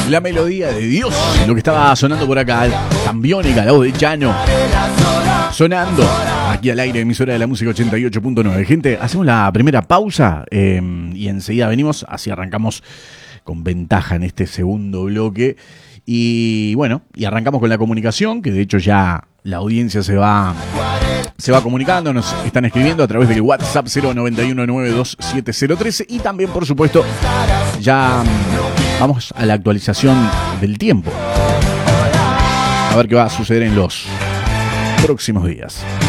La melodía de Dios, lo que estaba sonando por acá, Cambiónica, la voz de Chano, sonando aquí al aire, emisora de la música 88.9. Gente, hacemos la primera pausa y enseguida venimos, así arrancamos con ventaja en este segundo bloque. Y bueno, y arrancamos con la comunicación, que de hecho ya la audiencia se va comunicando, nos están escribiendo a través del WhatsApp 091927013 y también, por supuesto, ya vamos a la actualización del tiempo. A ver qué va a suceder en los próximos días.